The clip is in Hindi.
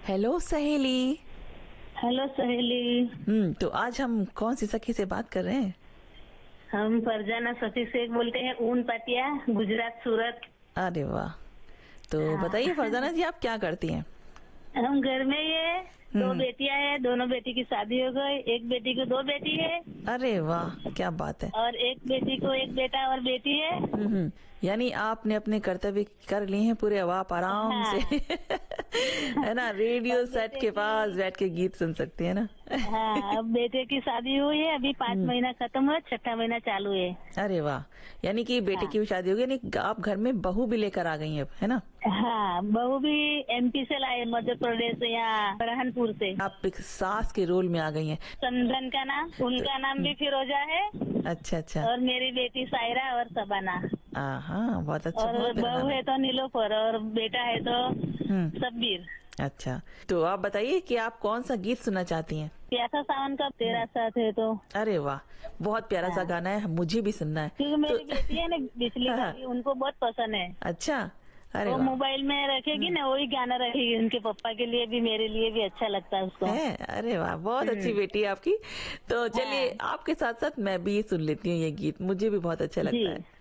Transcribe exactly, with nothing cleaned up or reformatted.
हेलो सहेली। हेलो सहेली। हम्म तो आज हम कौन सी सखी से बात कर रहे हैं? हम फरजाना सती शेख बोलते हैं, ऊन पाटिया, गुजरात, सूरत। अरे वाह। तो हाँ। बताइए फरजाना जी, आप क्या करती हैं? हम घर में ही है। दो हम्म। बेटियां हैं, दोनों बेटी की शादी हो गई। एक बेटी को दो बेटी है अरे वाह, क्या बात है। और एक बेटी को एक बेटा और बेटी है। हम्म हम्म। यानी आपने अपने कर्तव्य कर लिए हैं पूरे, अब आप आराम से हाँ। है ना, रेडियो और सेट बेटे के पास की बैठ के गीत सुन सकती है ना। हाँ, अब बेटे की शादी हुई है, अभी पाँच हम्म। महीना खत्म हुआ, छठा महीना चालू है। अरे वाह, यानी कि बेटे हाँ। की भी शादी हो गई, यानी आप घर में बहू भी लेकर आ गई हैं अब, है ना? हाँ, बहू भी एमपी से लाए, मध्य प्रदेश से, यहाँ बरहनपुर से। आप एक सास के रोल में आ गई हैं। चंदन का नाम, उनका नाम भी फिरोजा है। अच्छा अच्छा। और मेरी बेटी सायरा और सबना। हाँ, बहुत अच्छा, और बहुत प्यारा बहू नाम है है। तो नीलोफर और बेटा है तो हम्म। सब्बीर। अच्छा, तो आप बताइए कि आप कौन सा गीत सुनना चाहती हैं? प्यासा सावन का तेरा साथ है तो। अरे वाह, बहुत प्यारा सा हाँ। गाना है, मुझे भी सुनना है। क्योंकि तो मेरी बेटी है ना बिजली वाली, उनको बहुत पसंद है। अच्छा, अरे वो वाह। मोबाइल में रखेगी ना, वही गाना रखेगी। उनके पापा के लिए भी, मेरे लिए भी अच्छा लगता है उसको। है, अरे वाह, बहुत अच्छी हम्म। बेटी है आपकी। तो चलिए, हाँ आपके साथ साथ मैं भी सुन लेती हूँ ये गीत, मुझे भी बहुत अच्छा लगता जी। है।